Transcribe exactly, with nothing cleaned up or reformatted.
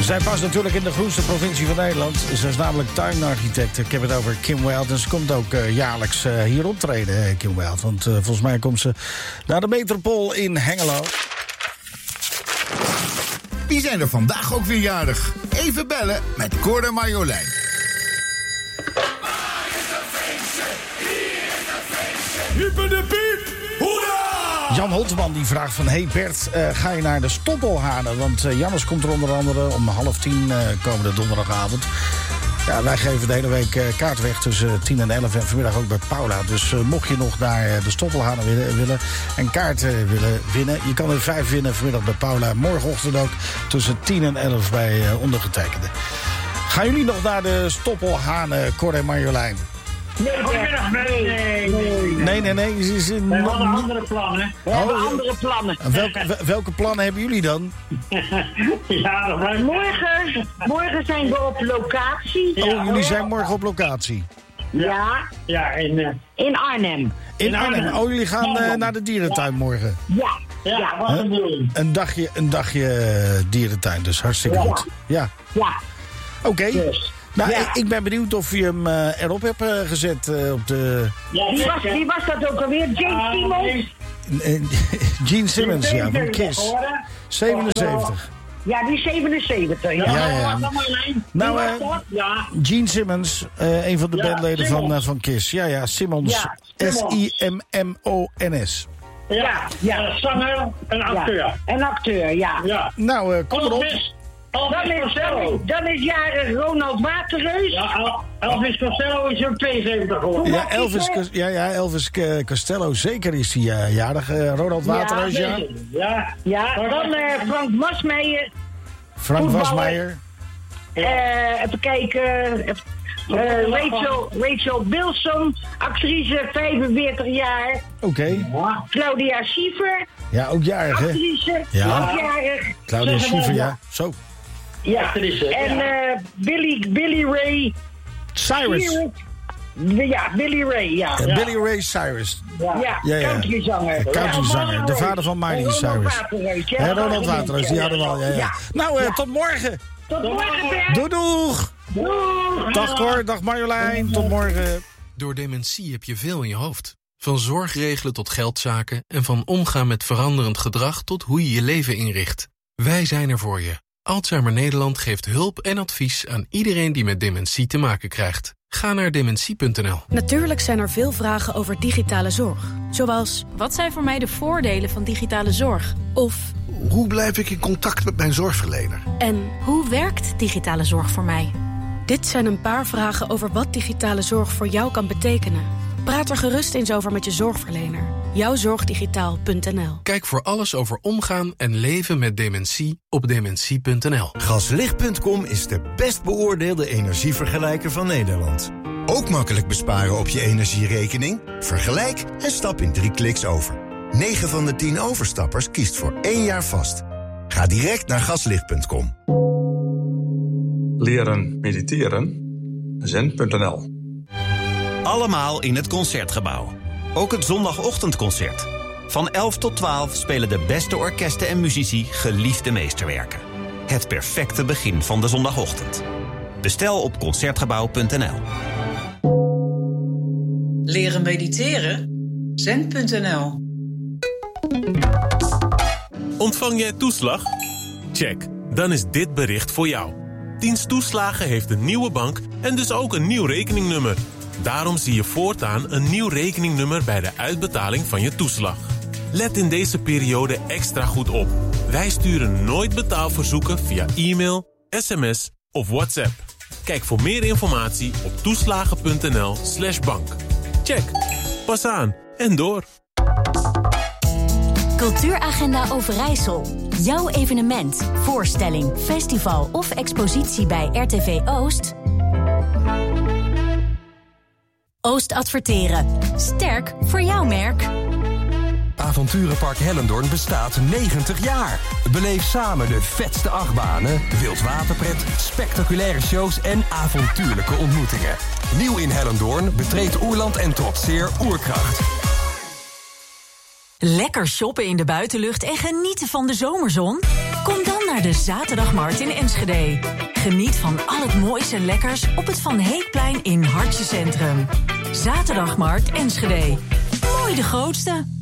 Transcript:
Zij past natuurlijk in de groenste provincie van Nederland. Ze is namelijk tuinarchitect. Ik heb het over Kim Wilde. En ze komt ook uh, jaarlijks uh, hier optreden, Kim Wilde. Want uh, volgens mij komt ze naar de Metropool in Hengelo. Wie zijn er vandaag ook weer jarig? Even bellen met Cor en Marjolein. Hyper de piep! Hoera! Jan Holtman die vraagt van... Hey Bert, uh, ga je naar de Stoppelhanen? Want uh, Jannes komt er onder andere om half tien uh, komende donderdagavond. Ja, wij geven de hele week uh, kaart weg tussen tien en elf en vanmiddag ook bij Paula. Dus uh, mocht je nog naar uh, de Stoppelhanen willen, willen en kaart uh, willen winnen... je kan er vijf winnen vanmiddag bij Paula. Morgenochtend ook tussen tien en elf bij uh, ondergetekende. Gaan jullie nog naar de Stoppelhanen, Cor en Marjolein? Nee, nee, nee, nee. Nee, nee, nee. Ze is in... We hadden andere plannen. We oh, hebben andere plannen. Welke, welke plannen hebben jullie dan? ja, dat was... morgen, morgen zijn we op locatie. Oh, jullie zijn morgen op locatie? Ja. Ja, in, uh, in Arnhem. In, in Arnhem. Arnhem. Oh, jullie gaan uh, naar de dierentuin ja. morgen? Ja. Ja, ja wat een bedoeling. Een dagje, een dagje uh, dierentuin, dus hartstikke ja. goed. Ja. Ja. Oké. Okay. Dus. Nou, ja. ik, ik ben benieuwd of je hem uh, erop hebt uh, gezet uh, op de... Ja, wie, was, wie was dat ook alweer? Jane Simmons? Uh, Gene Simmons, ja, van Kiss. zevenenzeventig. Ja, die zevenenzeventig. Ja, ja, ja. ja. Nou, uh, ja. Gene Simmons, uh, een van de ja, bandleden van, uh, van Kiss. Ja, ja, Simmons. Ja, S I M M O N S. Ja, ja. Zanger en acteur. Ja. En acteur, ja. ja. Nou, uh, kom erop. Dan is, dan, is, dan is jarig Ronald Waterreus. Ja, Elvis Costello is ook tweeënzeventig geworden. Ja, Elvis, ja, ja, Elvis Costello, zeker is hij uh, jarig. Uh, Ronald Waterreus, ja. Ja, ja. Dan uh, Frank Wasmeijer. Frank Wasmeijer. Uh, even kijken. Uh, uh, Rachel, Rachel Bilson, actrice, vijfenveertig jaar. Oké. Okay. Claudia Schiffer. Ja, ook jarig, hè? Actrice, ja. ook jarig. Claudia Schiffer, ja. Zo. Ja, en uh, Billy, Billy Ray Cyrus. Ja, Billy Ray, ja. Uh, Billy Ray Cyrus. Ja, ja, ja, ja. countryzanger. Countryzanger, ja, de vader van Miley Cyrus. Ja, Ronald Waterreus, die hadden we al. Ja, ja. Ja. Nou, uh, ja. tot morgen. Tot morgen, Bert. Doei, doeg. Doeg. Dag Cor, dag Marjolein, tot morgen. Door dementie heb je veel in je hoofd. Van zorgregelen tot geldzaken en van omgaan met veranderend gedrag tot hoe je je leven inricht. Wij zijn er voor je. Alzheimer Nederland geeft hulp en advies aan iedereen die met dementie te maken krijgt. Ga naar dementie punt n l. Natuurlijk zijn er veel vragen over digitale zorg. Zoals, wat zijn voor mij de voordelen van digitale zorg? Of, hoe blijf ik in contact met mijn zorgverlener? En hoe werkt digitale zorg voor mij? Dit zijn een paar vragen over wat digitale zorg voor jou kan betekenen. Praat er gerust eens over met je zorgverlener. jouwzorgdigitaal punt n l. Kijk voor alles over omgaan en leven met dementie op dementie punt n l. Gaslicht punt com is de best beoordeelde energievergelijker van Nederland. Ook makkelijk besparen op je energierekening? Vergelijk en stap in drie kliks over. negen van de tien overstappers kiest voor één jaar vast. Ga direct naar gaslicht punt com. Leren mediteren. zen punt n l. Allemaal in het Concertgebouw. Ook het zondagochtendconcert. Van elf tot twaalf spelen de beste orkesten en muzici geliefde meesterwerken. Het perfecte begin van de zondagochtend. Bestel op concertgebouw punt n l. Leren mediteren? zen punt n l. Ontvang jij toeslag? Check, dan is dit bericht voor jou. Dienst Toeslagen heeft een nieuwe bank en dus ook een nieuw rekeningnummer. Daarom zie je voortaan een nieuw rekeningnummer bij de uitbetaling van je toeslag. Let in deze periode extra goed op. Wij sturen nooit betaalverzoeken via e-mail, sms of WhatsApp. Kijk voor meer informatie op toeslagen punt n l slash bank. Check. Pas aan en door. Cultuuragenda Overijssel. Jouw evenement, voorstelling, festival of expositie bij R T V Oost? Oost Adverteren. Sterk voor jouw merk. Avonturenpark Hellendoorn bestaat negentig jaar. Beleef samen de vetste achtbanen, wildwaterpret, spectaculaire shows en avontuurlijke ontmoetingen. Nieuw in Hellendoorn, betreed Oerland en trotseer Oerkracht. Lekker shoppen in de buitenlucht en genieten van de zomerzon? Kom dan naar de Zaterdagmarkt in Enschede. Geniet van al het mooiste lekkers op het Van Heekplein in Hartje Centrum. Zaterdagmarkt Enschede. Mooi de grootste.